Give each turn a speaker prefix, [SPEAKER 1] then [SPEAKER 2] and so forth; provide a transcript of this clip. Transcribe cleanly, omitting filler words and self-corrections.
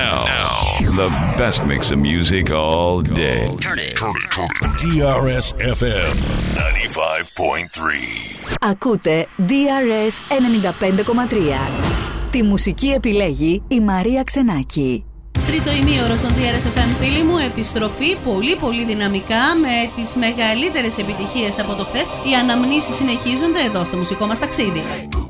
[SPEAKER 1] Now, the best mix of music all day.
[SPEAKER 2] Turn it.
[SPEAKER 3] DRS FM 95.3.
[SPEAKER 4] Ακούτε DRS 95.3. Τη μουσική επιλέγει η Μαρία Ξενάκη.
[SPEAKER 5] Τρίτο ημίωρο στον DRS FM, φίλοι μου, επιστροφή πολύ δυναμικά με τις μεγαλύτερες επιτυχίες από το χθες. Οι αναμνήσεις συνεχίζονται εδώ στο μουσικό μας ταξίδι.